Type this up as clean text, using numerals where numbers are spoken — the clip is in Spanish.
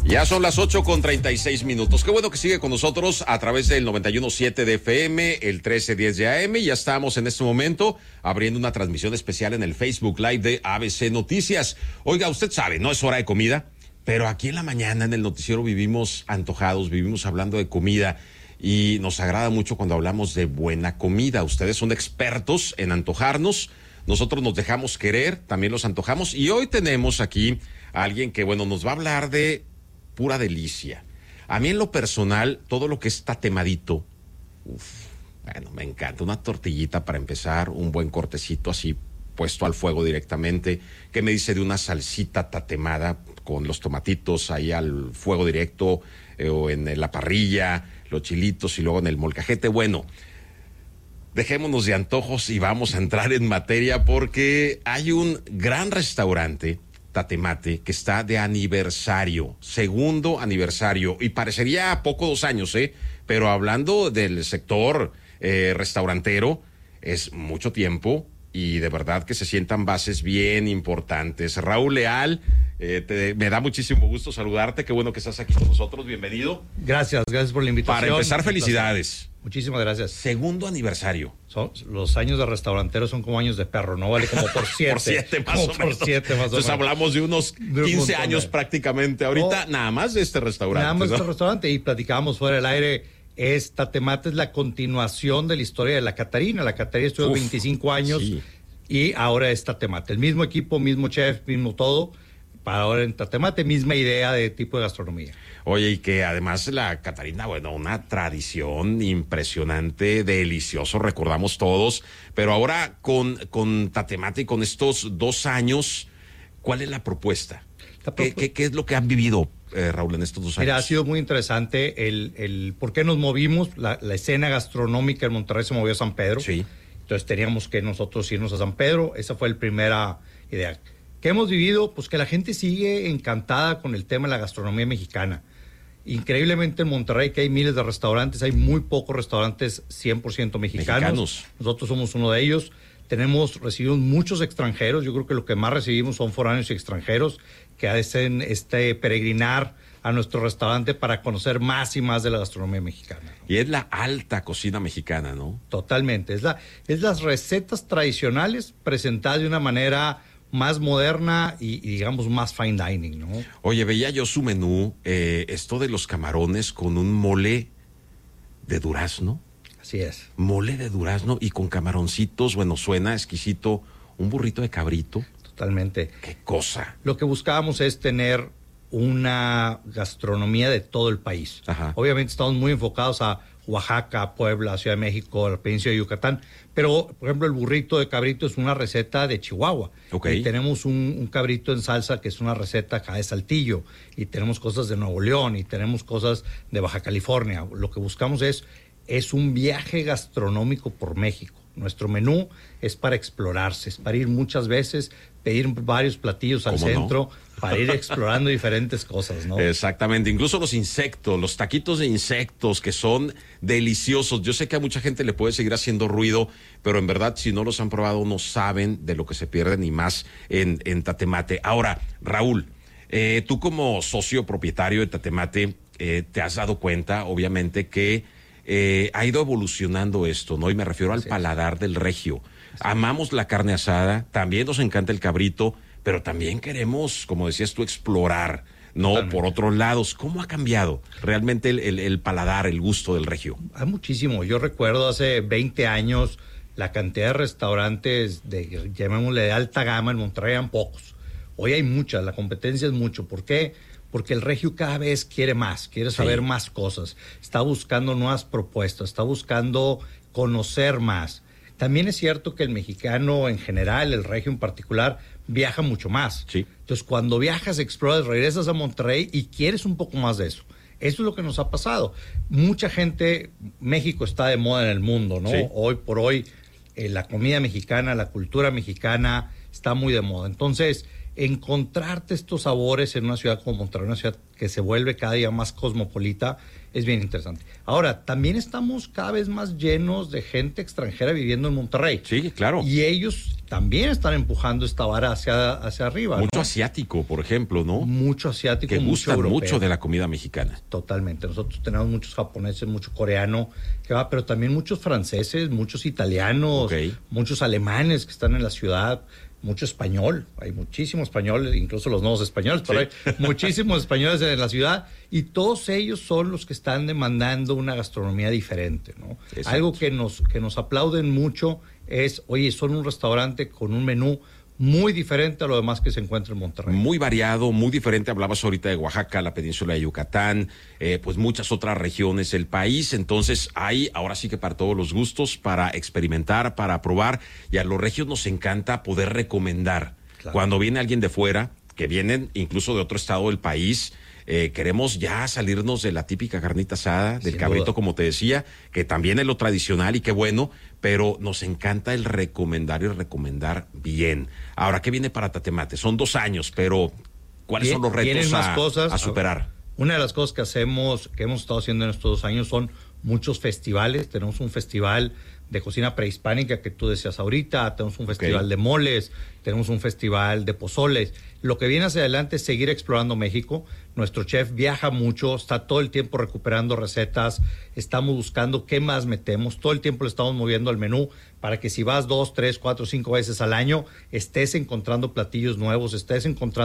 Ya son las 8:36. Qué bueno que sigue con nosotros a través del 91.7 de FM, el 1310 de AM. Ya estamos en este momento abriendo una transmisión especial en el Facebook Live de ABC Noticias. Oiga, usted sabe, no es hora de comida, pero aquí en la mañana en el noticiero vivimos antojados, vivimos hablando de comida y nos agrada mucho cuando hablamos de buena comida. Ustedes son expertos en antojarnos, nosotros nos dejamos querer, también los antojamos y hoy tenemos aquí a alguien que, bueno, nos va a hablar de pura delicia. A mí en lo personal, todo lo que es tatemadito, bueno, me encanta. Una tortillita para empezar, un buen cortecito así puesto al fuego directamente. ¿Qué me dice de una salsita tatemada con los tomatitos ahí al fuego directo o en la parrilla, los chilitos y luego en el molcajete? Bueno, dejémonos de antojos y vamos a entrar en materia porque hay un gran restaurante Tatemate, que está de aniversario, segundo aniversario, y parecería poco 2 años, pero hablando del sector restaurantero, es mucho tiempo y de verdad que se sientan bases bien importantes. Raúl Leal, me da muchísimo gusto saludarte, qué bueno que estás aquí con nosotros, bienvenido. Gracias por la invitación. Para empezar, felicidades. Muchísimas gracias. Segundo aniversario. Los años de restauranteros son como años de perro, ¿no? Vale como por 7. Por 7 más o menos. Entonces hablamos de unos 15 años prácticamente. Ahorita nada más de este restaurante. Nada más de este restaurante y platicábamos fuera del aire. Tatemate es la continuación de la historia de la Catarina. La Catarina estuvo 25 años y ahora es Tatemate. El mismo equipo, mismo chef, mismo todo. Para ahora en Tatemate, misma idea de tipo de gastronomía. Oye, y que además la Catarina, bueno, una tradición impresionante, delicioso, recordamos todos, pero ahora con Tatemate y con estos 2 años, ¿cuál es la propuesta? ¿Qué es lo que han vivido, Raúl, en estos 2 años? Mira, ha sido muy interesante el por qué nos movimos. La escena gastronómica en Monterrey se movió a San Pedro. Sí. Entonces teníamos que nosotros irnos a San Pedro. Esa fue la primera idea. ¿Qué hemos vivido? Pues que la gente sigue encantada con el tema de la gastronomía mexicana. Increíblemente en Monterrey, que hay miles de restaurantes, hay muy pocos restaurantes 100% mexicanos. Nosotros somos uno de ellos. Recibimos muchos extranjeros. Yo creo que lo que más recibimos son foráneos y extranjeros que hacen peregrinar a nuestro restaurante para conocer más y más de la gastronomía mexicana. Y es la alta cocina mexicana, ¿no? Totalmente. Es las recetas tradicionales presentadas de una manera más moderna y digamos más fine dining, ¿no? Oye, veía yo su menú, esto de los camarones con un mole de durazno. Así es. Mole de durazno y con camaroncitos, bueno, suena exquisito, un burrito de cabrito. Totalmente. ¡Qué cosa! Lo que buscábamos es tener una gastronomía de todo el país. Ajá. Obviamente estamos muy enfocados a Oaxaca, Puebla, Ciudad de México, la península de Yucatán, pero por ejemplo el burrito de cabrito es una receta de Chihuahua. Okay. Y tenemos un cabrito en salsa que es una receta acá de Saltillo, y tenemos cosas de Nuevo León y tenemos cosas de Baja California. Lo que buscamos es un viaje gastronómico por México. Nuestro menú es para explorarse, es para ir muchas veces, pedir varios platillos al centro, para ir explorando diferentes cosas, ¿no? Exactamente, incluso los insectos, los taquitos de insectos que son deliciosos. Yo sé que a mucha gente le puede seguir haciendo ruido, pero en verdad si no los han probado no saben de lo que se pierden y más en Tatemate. Ahora, Raúl, tú como socio propietario de Tatemate, te has dado cuenta, obviamente, que ha ido evolucionando esto, ¿no? Y me refiero al paladar del regio. Amamos la carne asada, también nos encanta el cabrito, pero también queremos, como decías tú, explorar, ¿no? Totalmente. Por otros lados. ¿Cómo ha cambiado realmente el paladar, el gusto del regio? Hay muchísimo. Yo recuerdo hace 20 años la cantidad de restaurantes llamémosle de alta gama en Monterrey eran pocos. Hoy hay muchas, la competencia es mucho. ¿Por qué? Porque el regio cada vez quiere más, quiere saber más cosas, está buscando nuevas propuestas, está buscando conocer más. También es cierto que el mexicano en general, el regio en particular, viaja mucho más. Sí. Entonces, cuando viajas, exploras, regresas a Monterrey y quieres un poco más de eso. Eso es lo que nos ha pasado. Mucha gente, México está de moda en el mundo, ¿no? Sí. Hoy por hoy, la comida mexicana, la cultura mexicana está muy de moda. Entonces, encontrarte estos sabores en una ciudad como Monterrey, una ciudad que se vuelve cada día más cosmopolita, es bien interesante. Ahora, también estamos cada vez más llenos de gente extranjera viviendo en Monterrey. Sí, claro. Y ellos también están empujando esta vara hacia arriba. Mucho ¿no? asiático, por ejemplo, ¿no? Mucho asiático, que mucho gustan europeo. mucho de la comida mexicana. Totalmente. Nosotros tenemos muchos japoneses, mucho coreano, que va, pero también muchos franceses, muchos italianos, muchos alemanes que están en la ciudad, mucho español. Hay muchísimos españoles, incluso los nuevos españoles, pero hay muchísimos españoles en la ciudad y todos ellos son los que están demandando una gastronomía diferente, ¿no? Exacto. Algo que nos aplauden mucho es, oye, son un restaurante con un menú muy diferente a lo demás que se encuentra en Monterrey. Muy variado, muy diferente. Hablabas ahorita de Oaxaca, la península de Yucatán, pues muchas otras regiones del país. Entonces hay ahora sí que para todos los gustos, para experimentar, para probar. Y a los regios nos encanta poder recomendar. Claro. Cuando viene alguien de fuera, que vienen incluso de otro estado del país, queremos ya salirnos de la típica carnita asada, del cabrito, como te decía, que también es lo tradicional y qué bueno, pero nos encanta el recomendar y recomendar bien. Ahora, ¿qué viene para Tatemate? Son 2 años, pero ¿cuáles son los retos a superar? Una de las cosas que hacemos, que hemos estado haciendo en estos 2 años son muchos festivales. Tenemos un festival de cocina prehispánica que tú decías ahorita, tenemos un festival de moles, tenemos un festival de pozoles. Lo que viene hacia adelante es seguir explorando México. Nuestro chef viaja mucho, está todo el tiempo recuperando recetas, estamos buscando qué más metemos, todo el tiempo le estamos moviendo al menú para que si vas 2, 3, 4, 5 veces al año, estés encontrando platillos nuevos, estés encontrando